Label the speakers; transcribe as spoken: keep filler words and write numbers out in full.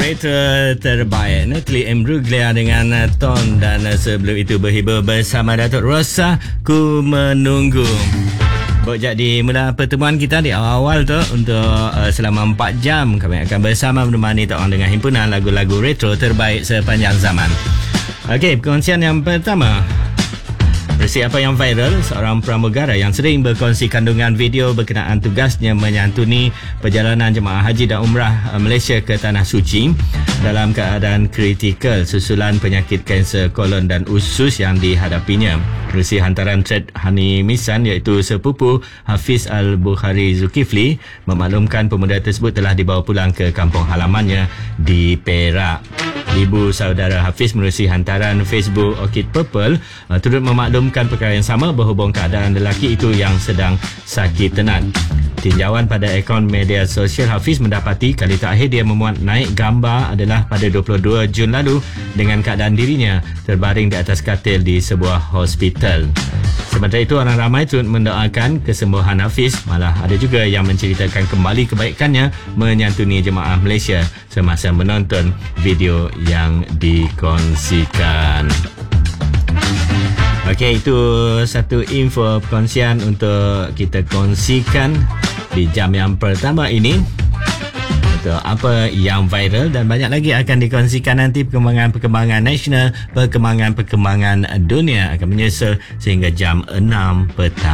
Speaker 1: Retro terbaik Natalie Imbruglia dengan uh, Ton, dan uh, sebelum itu berhibur bersama Datuk Rosa Ku Menunggu. Bojak di mula pertemuan kita di awal-awal tu untuk uh, selama empat jam kami akan bersama menemani tak orang dengan himpunan lagu-lagu retro terbaik sepanjang zaman. Okey, perkongsian yang pertama. Berisi apa yang viral, seorang pramugara yang sering berkongsi kandungan video berkenaan tugasnya menyantuni perjalanan jemaah haji dan umrah Malaysia ke Tanah Suci dalam keadaan kritikal susulan penyakit kanser kolon dan usus yang dihadapinya. Berisi hantaran thread Hani Misan iaitu sepupu Hafiz Al-Bukhari Zulkifli memaklumkan pemuda tersebut telah dibawa pulang ke kampung halamannya di Perak. Ibu saudara Hafiz menerusi hantaran Facebook Orchid Purple uh, turut memaklumkan perkara yang sama berhubung keadaan lelaki itu yang sedang sakit tenat. Tinjauan pada akaun media sosial Hafiz mendapati kali terakhir dia memuat naik gambar adalah pada dua puluh dua Jun lalu dengan keadaan dirinya terbaring di atas katil di sebuah hospital. Sementara itu, orang ramai turut mendoakan kesembuhan Hafiz. Malah ada juga yang menceritakan kembali kebaikannya menyantuni jemaah Malaysia semasa menonton video yang dikongsikan. Okey, itu satu info perkongsian untuk kita kongsikan di jam yang pertama ini. Untuk apa yang viral, dan banyak lagi akan dikongsikan nanti. Perkembangan-perkembangan nasional, perkembangan-perkembangan dunia akan menyusul sehingga jam enam petang.